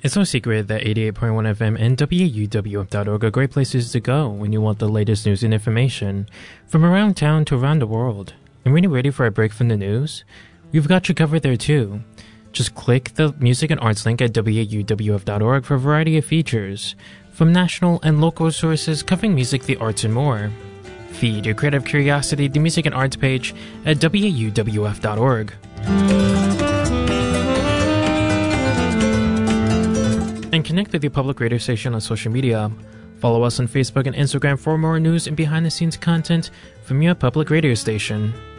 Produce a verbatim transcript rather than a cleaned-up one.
It's no secret that eighty-eight point one F M and W U W F dot org are great places to go when you want the latest news and information from around town to around the world. And when you're ready for a break from the news, we've got you covered there too. Just click the music and arts link at W U W F dot org for a variety of features, from national and local sources covering music, the arts, and more. Feed your creative curiosity the music and arts page at W U W F dot org. And connect with your public radio station on social media. Follow us on Facebook and Instagram for more news and behind-the-scenes content from your public radio station.